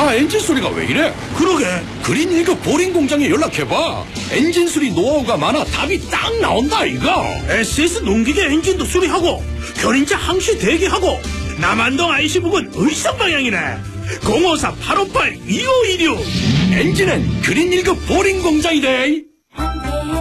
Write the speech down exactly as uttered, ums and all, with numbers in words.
차 엔진 소리가 왜 이래? 그러게. 그린 일급 보링 공장에 연락해봐. 엔진 수리 노하우가 많아 답이 딱 나온다 이거. 에스에스 농기계 엔진도 수리하고 견인차 항시 대기하고 남한동 아이씨 부근 의성 방향이네. 공오사 팔오팔 이오일육. 엔진은 그린 일급 보링 공장이래.